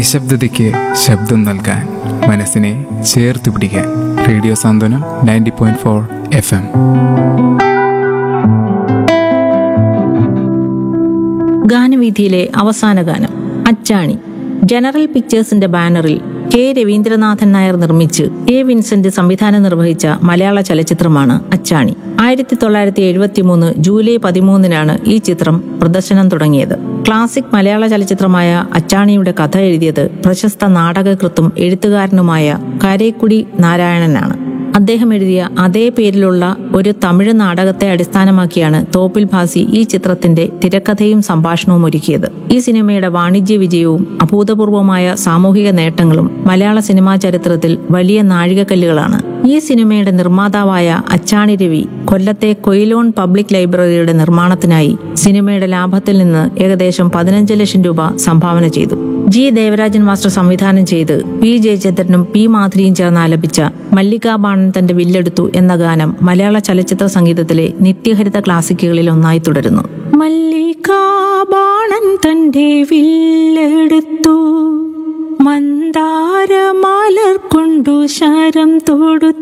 നിശബ്ദതയ്ക്ക് ശബ്ദം നൽകാൻ, മനസ്സിനെ ചേർത്ത് പിടിക്കാൻ. റേഡിയോ സാന്ത്വനം 90.4 FM. ഗാനവീഥിയിലെ അവസാന ഗാനം അച്ചാണി. ജനറൽ പിക്ചേഴ്സിന്റെ ബാനറിൽ കെ രവീന്ദ്രനാഥൻ നായർ നിർമ്മിച്ച് എ വിൻസെന്റ് സംവിധാനം നിർവഹിച്ച മലയാള ചലച്ചിത്രമാണ് അച്ചാണി. 1973 ജൂലൈ 13 ഈ ചിത്രം പ്രദർശനം തുടങ്ങിയത്. ക്ലാസിക് മലയാള ചലച്ചിത്രമായ അച്ചാണിയുടെ കഥ എഴുതിയത് പ്രശസ്ത നാടകകൃത്തും എഴുത്തുകാരനുമായ കാരേക്കുടി നാരായണനാണ്. അദ്ദേഹം എഴുതിയ അതേ പേരിലുള്ള ഒരു തമിഴ് നാടകത്തെ അടിസ്ഥാനമാക്കിയാണ് തോപ്പിൽ ഭാസി ഈ ചിത്രത്തിന്റെ തിരക്കഥയും സംഭാഷണവും ഒരുക്കിയത്. ഈ സിനിമയുടെ വാണിജ്യ വിജയവും അഭൂതപൂർവമായ സാമൂഹിക നേട്ടങ്ങളും മലയാള സിനിമാ ചരിത്രത്തിൽ വലിയ നാഴികക്കല്ലുകളാണ്. ഈ സിനിമയുടെ നിർമ്മാതാവായ അച്ചാണി രവി കൊല്ലത്തെ കൊയിലോൺ പബ്ലിക് ലൈബ്രറിയുടെ നിർമ്മാണത്തിനായി സിനിമയുടെ ലാഭത്തിൽ നിന്ന് ഏകദേശം 15 ലക്ഷം രൂപ സംഭാവന ചെയ്തു. ജി ദേവരാജൻ മാസ്റ്റർ സംവിധാനം ചെയ്ത് പി ജയചന്ദ്രനും പി മാധുരിയും ചേർന്ന് ആലപിച്ച മല്ലികാ ബാണൻ തന്റെ വില്ലെടുത്തു എന്ന ഗാനം മലയാള ചലച്ചിത്ര സംഗീതത്തിലെ നിത്യഹരിത ക്ലാസിക്കുകളിൽ ഒന്നായി തുടരുന്നു. മല്ലികാ ബാണൻ തന്റെ വില്ലെടുത്തു, മന്ദാരമാലർ കൊണ്ടു ശരം തൊടുത്തു.